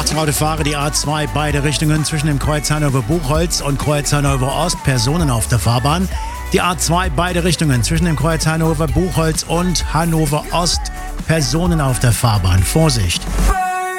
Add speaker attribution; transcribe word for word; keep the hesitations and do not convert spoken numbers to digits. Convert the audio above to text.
Speaker 1: Achtung Autofahrer, die A zwei, beide Richtungen zwischen dem Kreuz Hannover-Buchholz und Kreuz Hannover-Ost, Personen auf der Fahrbahn. Die A zwei, beide Richtungen zwischen dem Kreuz Hannover-Buchholz und Hannover-Ost, Personen auf der Fahrbahn. Vorsicht!